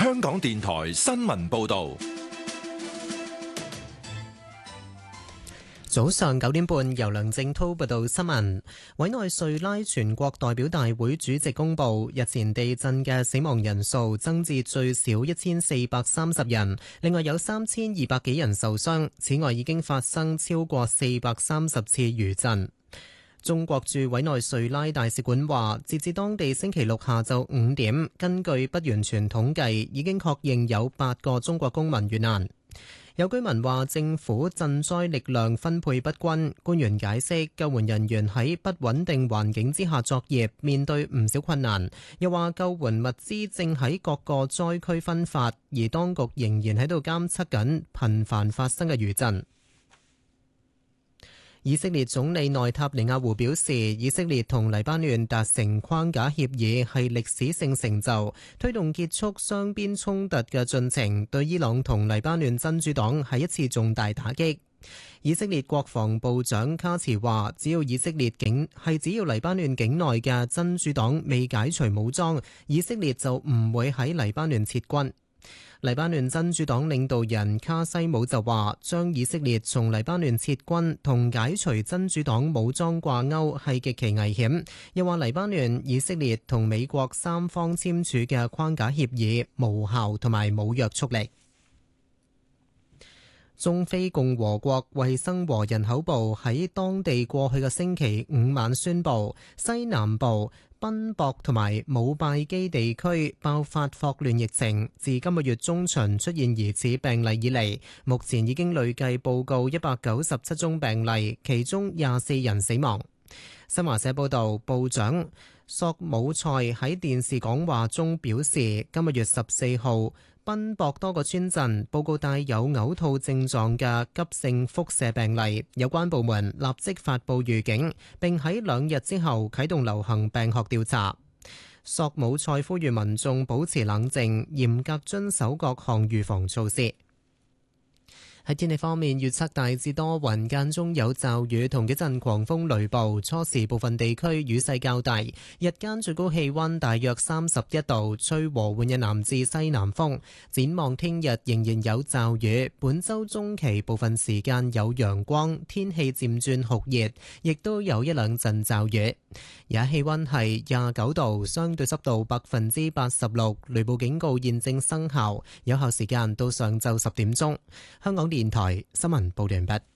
香港電台新聞報道。 早上9點半，由梁正滔報道新聞。委內瑞拉全國代表大會主席公布，日前地震嘅死亡人數增至最少1430人，另外有3200幾人受傷。此外，已經發生超過430次餘震。中國駐委內瑞拉大使館話，截至當地星期六下晝5點，根據不完全統計，已經確認有8個中國公民遇難。有居民話政府賑災力量分配不均，官員解釋救援人員喺不穩定環境之下作業，面對唔少困難。又話救援物資正喺各個災區分發，而當局仍然喺度監測緊頻繁發生嘅餘震。以色列總理內塔尼亞胡表示，以色列同黎巴嫩達成框架協議係歷史性成就，推動結束雙邊衝突嘅進程，對伊朗同黎巴嫩真主黨係一次重大打擊。以色列國防部長卡茨話，只要黎巴嫩境內嘅真主黨未解除武裝，以色列就唔會喺黎巴嫩撤軍。黎巴嫩真主黨領導人卡西姆就話，將以色列從黎巴嫩撤軍同解除真主黨武裝掛鈎係極其危險。又話黎巴嫩、以色列同美國三方簽署嘅框架協議無效同埋冇約束力。中非共和國衛生和人口部喺當地過去嘅星期五晚宣布，西南部賓博同埋姆拜基地區爆發霍亂疫情，自今個月中旬出現疑似病例以嚟，目前已經累計報告197宗病例，其中24人死亡。新華社報道，部長索姆塞喺電視講話中表示，今個月14號，賓博多個村鎮報告帶有嘔吐症狀嘅急性腹瀉病例，有關部門立即發布預警，並喺2日之後啟動流行病學調查。索姆塞呼籲民眾保持冷靜，嚴格遵守各項預防措施。喺天氣方面，預測大致多雲，間中有驟雨同幾陣狂風雷暴，初時部分地區雨勢較大，日間最高氣溫大約31度，吹和緩嘅南至西南風。展望聽日仍然有驟雨，本週中期部分時間有陽光，天氣漸轉酷熱，亦都有一兩陣驟雨。而家氣溫係29度，相對濕度86%，雷暴警告現正生效，有效時間到上晝10點鐘。香港電台新聞報道完畢。